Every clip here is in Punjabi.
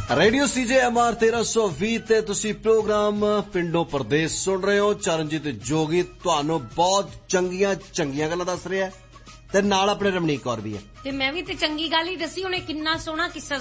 रेडियो CJMR 1320 ਤੇ ਤੁਸੀਂ ਪ੍ਰੋਗਰਾਮ ਪਿੰਡੋਂ ਪਰਦੇਸ ਸੁਣ ਰਹੇ ਹੋ। ਚਰਨਜੀਤ ਜੋਗੀ ਤੁਹਾਨੂੰ ਬਹੁਤ ਚੰਗੀਆਂ ਗੱਲਾਂ ਦੱਸ ਰਿਹਾ ਤੇ ਨਾਲ ਆਪਣੇ ਰਮਣੀਕ ਕੌਰ ਵੀ ਹੈ ਤੇ ਮੈਂ ਵੀ ਤੇ ਚੰਗੀ ਗੱਲ ਹੀ ਦੱਸੀ। ਉਹਨੇ ਕਿੰਨਾ ਸੋਹਣਾ ਕਿੱਸਾ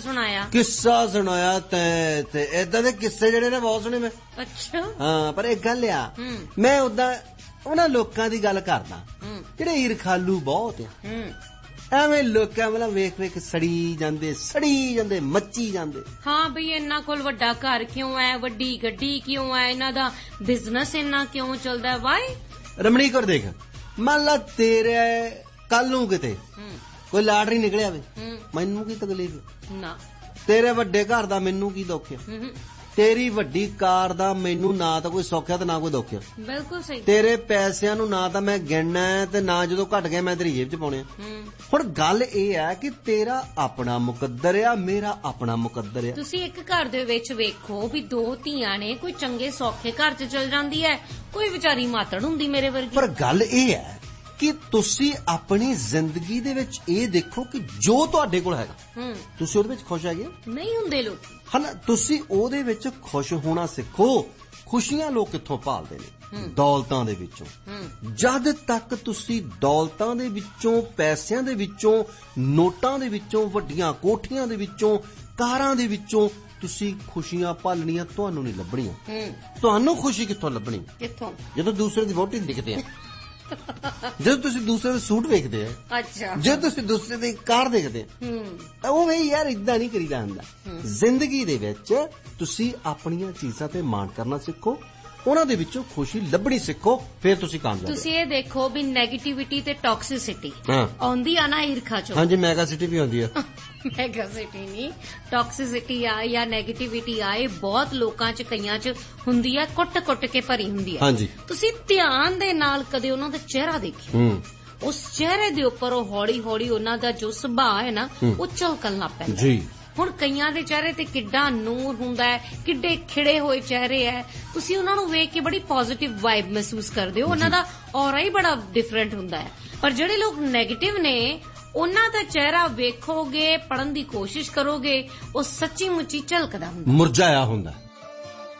ਸੁਣਾਇਆ ਤੇ ਏਦਾਂ ਦੇ ਕਿੱਸੇ ਜਿਹੜੇ ਨੇ ਬਹੁਤ ਸੁਣੇ ਮੈਂ। ਅੱਛਾ ਹਾਂ, ਪਰ ਇੱਕ ਗੱਲ ਆ, ਮੈਂ ਉਦਾਂ ਉਹਨਾਂ ਲੋਕਾਂ ਦੀ ਗੱਲ ਕਰਦਾ ਜਿਹੜੇ ਈਰਖਾਲੂ ਬਹੁਤ ਆ। ਐਵੇਂ ਲੋਕਾਂ ਮਤਲਬ ਵੇਖ ਸੜੀ ਜਾਂਦੇ ਮੱਚੀ ਜਾਂਦੇ। ਹਾਂ ਬਈ ਇਹਨਾਂ ਕੋਲ ਵੱਡਾ ਘਰ ਕਿਉਂ ਹੈ, ਵੱਡੀ ਗੱਡੀ ਕਿਉਂ ਹੈ, ਇਹਨਾਂ ਦਾ ਬਿਜ਼ਨਸ ਇੰਨਾ ਕਿਉਂ ਚੱਲਦਾ। ਵਾਈ ਰਮਣੀਕ ਔਰ ਦੇਖ, ਮੰਨ ਲਾ ਤੇਰੇ ਕੱਲ ਨੂੰ ਕਿਤੇ ਕੋਈ ਲਾਟਰੀ ਨਿਕਲਿਆ ਵੇ, ਮੈਨੂੰ ਕੀ ਤਕਲੀਫ ਨਾ। ਤੇਰੇ ਵੱਡੇ ਘਰ ਦਾ ਮੈਨੂੰ ਕੀ ਦੁੱਖ ਹੈ, ਤੇਰੀ ਵੱਡੀ ਕਾਰ ਦਾ ਮੈਨੂੰ ਨਾ ਤਾਂ ਕੋਈ ਸੁੱਖ ਹੈ ਤੇ ਨਾ ਕੋਈ ਦੁੱਖ ਹੈ। ਬਿਲਕੁਲ ਸਹੀ। ਤੇਰੇ ਪੈਸਿਆਂ ਨੂੰ ਨਾ ਤਾਂ ਮੈਂ ਗਿਣਨਾ ਤੇ ਨਾ ਜਦੋਂ ਘਟ ਗਿਆ ਮੈਂ ਤੇਰੀ ਜੇਬ 'ਚ ਪਾਉਣੇ। ਹੁਣ ਗੱਲ ਇਹ ਹੈ ਕਿ ਤੇਰਾ ਆਪਣਾ ਮੁਕੱਦਰ ਆ, ਮੇਰਾ ਆਪਣਾ ਮੁਕੱਦਰ ਆ। ਤੁਸੀਂ ਇੱਕ ਘਰ ਦੇ ਵਿੱਚ ਵੇਖੋ ਵੀ ਦੋ ਧੀਆਂ ਨੇ, ਕੋਈ ਚੰਗੇ ਸੌਖੇ ਘਰ 'ਚ ਚਲ ਜਾਂਦੀ ਹੈ, ਕੋਈ ਵਿਚਾਰੀ ਮਾਤੜ ਹੁੰਦੀ ਮੇਰੇ ਵਰਗੀ। ਪਰ ਗੱਲ ਇਹ ਹੈ ਕਿ ਤੁਸੀਂ ਆਪਣੀ ਜ਼ਿੰਦਗੀ ਦੇ ਵਿੱਚ ਇਹ ਦੇਖੋ ਕਿ ਜੋ ਤੁਹਾਡੇ ਕੋਲ ਹੈਗਾ ਤੁਸੀਂ ਉਹਦੇ ਵਿੱਚ ਖੁਸ਼ ਹੈਗੇ ਨਹੀਂ ਹੁੰਦੇ ਲੋਕ। ਹਾਂ, ਤੁਸੀਂ ਉਹਦੇ ਵਿੱਚ ਖੁਸ਼ ਹੋਣਾ ਸਿੱਖੋ। ਖੁਸ਼ੀਆਂ ਲੋਕ ਕਿੱਥੋਂ ਭਾਲਦੇ ਨੇ? ਦੌਲਤਾਂ ਦੇ ਵਿੱਚੋਂ। ਜਦ ਤੱਕ ਤੁਸੀਂ ਦੌਲਤਾਂ ਦੇ ਵਿੱਚੋਂ, ਪੈਸਿਆਂ ਦੇ ਵਿੱਚੋਂ, ਨੋਟਾਂ ਦੇ ਵਿੱਚੋਂ, ਵੱਡੀਆਂ ਕੋਠੀਆਂ ਦੇ ਵਿੱਚੋਂ, ਕਾਰਾਂ ਦੇ ਵਿੱਚੋਂ ਤੁਸੀਂ ਖੁਸ਼ੀਆਂ ਭਾਲਣੀਆਂ ਤੁਹਾਨੂੰ ਨਹੀਂ ਲੱਭਣੀਆਂ। ਤੁਹਾਨੂੰ ਖੁਸ਼ੀ ਕਿੱਥੋਂ ਲੱਭਣੀ? ਕਿੱਥੋਂ? ਜਦੋਂ ਦੂਸਰੇ ਦੀ ਵਹੁਟੀ ਦਿਖਦੇ ਆ, ਜਦੋਂ ਤੁਸੀਂ ਦੂਸਰੇ ਦੇ ਸੂਟ ਵੇਖਦੇ ਆ, ਅੱਛਾ, ਜਦੋਂ ਤੁਸੀਂ ਦੂਸਰੇ ਦੀ ਕਾਰ ਦੇਖਦੇ ਆ, ਉਵੇਂ ਯਾਰ ਇਦਾਂ ਨਹੀਂ ਕਰੀਦਾ ਹੁੰਦਾ। ਜ਼ਿੰਦਗੀ ਦੇ ਵਿੱਚ ਤੁਸੀਂ ਆਪਣੀਆਂ ਚੀਜ਼ਾਂ ਤੇ ਮਾਣ ਕਰਨਾ ਸਿੱਖੋ, ਉਹਨਾਂ ਦੇ ਵਿੱਚੋਂ ਖੁਸ਼ੀ ਲੱਭਣੀ ਸਿੱਖੋ, ਫਿਰ ਤੁਸੀਂ ਕਾਮਯਾਬ। ਤੁਸੀਂ ਇਹ ਦੇਖੋ ਵੀ ਨੈਗੇਟਿਵਿਟੀ ਤੇ ਟੌਕਸਿਸਿਟੀ ਆਉਂਦੀ ਆ ਨਾ ਈਰਖਾ ਚੋਂ। ਹਾਂਜੀ, ਮੈਗਾਸਿਟੀ ਵੀ ਆਉਂਦੀ ਆ। ਮੈਗਾਸਿਟੀ ਨਹੀਂ, ਟੌਕਸਿਸਿਟੀ ਆ ਜਾਂ ਨੈਗੇਟਿਵਿਟੀ ਆ, ਇਹ ਬਹੁਤ ਲੋਕਾਂ 'ਚ ਕਈਆਂ 'ਚ ਹੁੰਦੀ ਆ, ਕੁੱਟ ਕੇ ਭਰੀ ਹੁੰਦੀ ਆ। ਤੁਸੀਂ ਧਿਆਨ ਦੇ ਨਾਲ ਕਦੇ ਉਹਨਾਂ ਦਾ ਚਿਹਰਾ ਦੇਖਿਓ, ਉਸ ਚਿਹਰੇ ਦੇ ਉੱਪਰ ਉਹ ਹੌਲੀ ਉਹਨਾਂ ਦਾ ਜੋ ਸੁਭਾਅ ਹੈ ਨਾ, ਉਹ ਝਲਕਣ ਲੱਗ ਪੈਂਦਾ ਜੀ। ਹੁਣ ਕਈਆਂ ਦੇ ਚਿਹਰੇ ਤੇ ਕਿੱਡਾ ਨੂਰ ਹੁੰਦਾ ਹੈ, ਕਿੱਡੇ ਖਿੜੇ ਹੋਏ ਚਿਹਰੇ ਹੈ, ਤੁਸੀਂ ਉਹਨਾਂ ਨੂੰ ਵੇਖ ਕੇ ਬੜੀ ਪੋਜ਼ਿਟਿਵ ਵਾਈਬ ਮਹਿਸੂਸ ਕਰਦੇ ਹੋ, ਉਹਨਾਂ ਦਾ ਔਰਾ ਹੀ ਬੜਾ ਡਿਫਰੈਂਟ ਹੁੰਦਾ ਹੈ। ਪਰ ਜਿਹੜੇ ਲੋਕ ਨੈਗੇਟਿਵ ਨੇ, ਉਹਨਾਂ ਦਾ ਚਿਹਰਾ ਵੇਖੋਗੇ, ਪੜ੍ਹਨ ਦੀ ਕੋਸ਼ਿਸ਼ ਕਰੋਗੇ, ਉਹ ਸੱਚੀ ਮੁੱਚੀ ਝਲਕਦਾ ਹੁੰਦਾ, ਮੁਰਝਾਇਆ ਹੁੰਦਾ।